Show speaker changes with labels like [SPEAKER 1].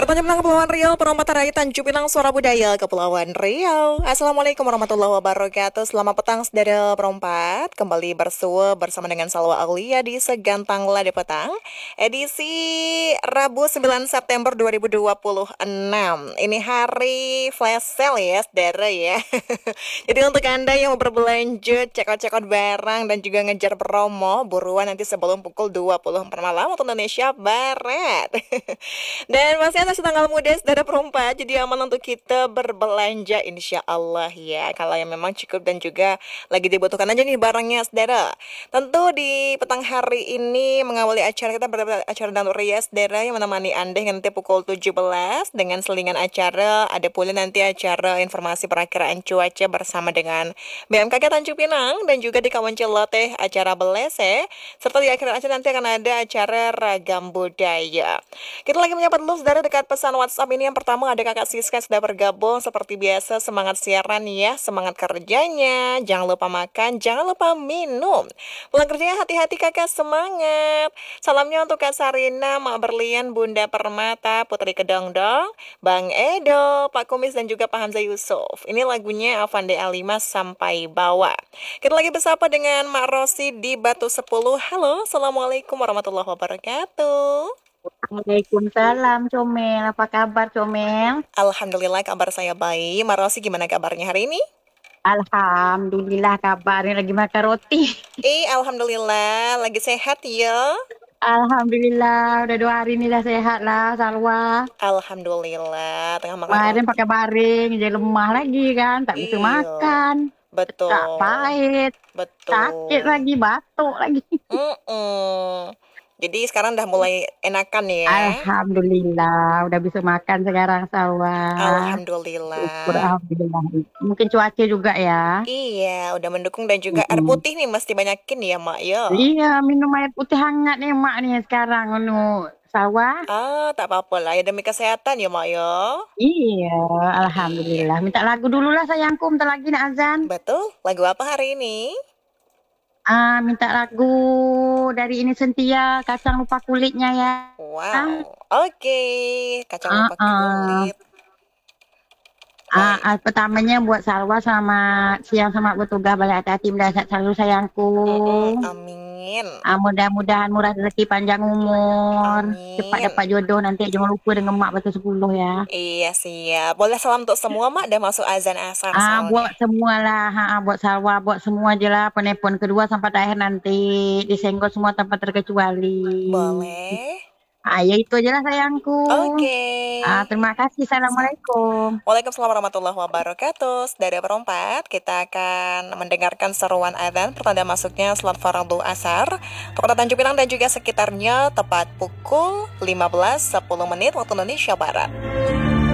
[SPEAKER 1] Bertanya tentang Kepulauan Riau, Perempatan Raya Tanjung Pinang, Suara Budaya Kepulauan Riau. Assalamualaikum warahmatullahi wabarakatuh. Selamat petang, saudara perempat. Kembali bersua bersama dengan Salwa Aulia di Segantang Lade Petang. Edisi Rabu 9 September 2026. Ini hari flash sale ya, saudara ya. Jadi untuk Anda yang mau berbelanja, cekot-cekot barang, dan juga ngejar promo, buruan nanti sebelum pukul 24 malam waktu Indonesia Barat. Dan masih atas tanggal muda saudara perempat, jadi aman untuk kita berbelanja insya Allah ya. Kalau yang memang cukup dan juga lagi dibutuhkan aja nih barangnya saudara. Tentu di petang hari ini mengawali acara kita acara Danur Rias saudara yang menemani Anda hingga nanti pukul 17 dengan selingan acara. Ada pula nanti acara informasi perakiraan cuaca bersama dengan BMKG Tanjung Pinang dan juga di Kawan Celoteh acara belese. Serta di akhir acara nanti akan ada acara ragam budaya. Kita lagi menyapa dulu saudara dekat pesan WhatsApp ini. Yang pertama ada kakak Siska sudah bergabung. Seperti biasa semangat siaran ya, semangat kerjanya, jangan lupa makan, jangan lupa minum. Pulang kerjanya hati-hati kakak, semangat. Salamnya untuk Kak Sarina, Mak Berlian, Bunda Permata, Putri Kedongdong, Bang Edo, Pak Kumis dan juga Pak Hamzah Yusuf. Ini lagunya Avande A5 sampai bawah. Kita lagi bersapa dengan Mak Rosi di Batu 10. Halo, Assalamualaikum warahmatullahi wabarakatuh.
[SPEAKER 2] Waalaikumsalam, Comel. Apa kabar, Comel?
[SPEAKER 1] Alhamdulillah kabar saya baik. Marosi gimana kabarnya hari ini?
[SPEAKER 2] Alhamdulillah kabarnya lagi makan roti.
[SPEAKER 1] Alhamdulillah lagi sehat ya.
[SPEAKER 2] Alhamdulillah, udah 2 hari ini dah sehat lah, Salwa.
[SPEAKER 1] Alhamdulillah tengah makan
[SPEAKER 2] Kemarin
[SPEAKER 1] roti.
[SPEAKER 2] pakai baring, jadi lemah lagi kan, tak bisa
[SPEAKER 1] Iya,
[SPEAKER 2] makan. Tak
[SPEAKER 1] betul,
[SPEAKER 2] pahit, sakit
[SPEAKER 1] betul.
[SPEAKER 2] lagi, batuk lagi.
[SPEAKER 1] Mm-mm. Jadi sekarang udah mulai enakan ya.
[SPEAKER 2] Alhamdulillah, udah bisa makan sekarang, Salwa. Syukur,
[SPEAKER 1] Alhamdulillah.
[SPEAKER 2] Alhamdulillah. Mungkin cuaca juga ya.
[SPEAKER 1] Iya, udah mendukung dan juga air
[SPEAKER 2] Mm-mm.
[SPEAKER 1] putih nih mesti banyakin ya, Mak ya.
[SPEAKER 2] Iya, minum air putih hangat nih, Mak nih sekarang. Sawah.
[SPEAKER 1] Tak apa-apa lah ya demi kesehatan ya, Mak ya.
[SPEAKER 2] Iya,
[SPEAKER 1] Iya,
[SPEAKER 2] alhamdulillah. Minta lagu dulu lah sayangku, bentar lagi nak azan.
[SPEAKER 1] betul. Lagu apa hari ini?
[SPEAKER 2] Minta lagu dari ini Sentia, kacang lupa kulitnya ya.
[SPEAKER 1] Wow, oke. Kacang
[SPEAKER 2] Ah,
[SPEAKER 1] lupa
[SPEAKER 2] ah.
[SPEAKER 1] kulit. Baik.
[SPEAKER 2] Pertamanya buat Salwa sama siang sama bertugas balik hati-hati mendadak selalu sayangku.
[SPEAKER 1] Amin.
[SPEAKER 2] Mudah-mudahan murah rezeki panjang umur. Cepat
[SPEAKER 1] Amin.
[SPEAKER 2] dapat jodoh nanti jangan lupa dengan mak betul 10 ya.
[SPEAKER 1] Iya siap. Boleh salam untuk semua, Mak. Udah masuk azan asar soalnya.
[SPEAKER 2] Buat semua lah, buat Salwa, buat semua aja lah, penelpon kedua sampai akhir nanti disenggol semua tanpa terkecuali.
[SPEAKER 1] Boleh.
[SPEAKER 2] Ya itu aja lah sayangku.
[SPEAKER 1] Oke.
[SPEAKER 2] Terima kasih, assalamualaikum.
[SPEAKER 1] Waalaikumsalam warahmatullahi wabarakatuh. Dari perempat, kita akan mendengarkan seruan azan pertanda masuknya salat fardu asar. Untuk Kota Tanjung Pinang dan juga sekitarnya tepat pukul 15.10 waktu Indonesia Barat.